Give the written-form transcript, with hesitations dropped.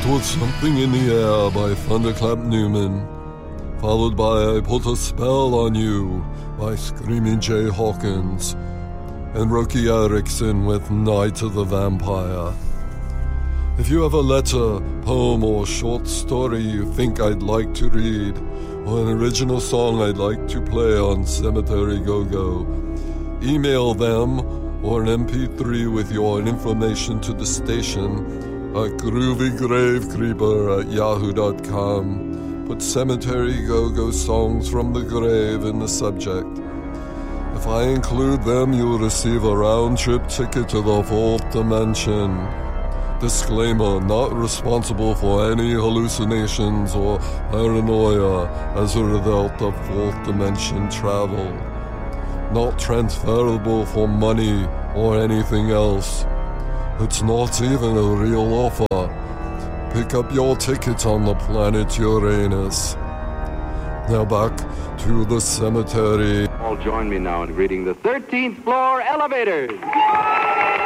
That was Something in the Air by Thunderclap Newman, followed by I Put a Spell on You by Screaming Jay Hawkins, and Roky Erickson with Night of the Vampire. If you have a letter, poem, or short story you think I'd like to read, or an original song I'd like to play on Cemetery Go-Go, email them or an MP3 with your information to the station at groovygravecreeper@yahoo.com. Put Cemetery Go-Go songs from the grave in the subject. If I include them, you'll receive a round-trip ticket to the fourth dimension. Disclaimer, not responsible for any hallucinations or paranoia as a result of fourth dimension travel. Not transferable for money or anything else. It's not even a real offer. Pick up your ticket on the planet Uranus. Now back to the cemetery. All join me now in greeting the 13th floor elevators.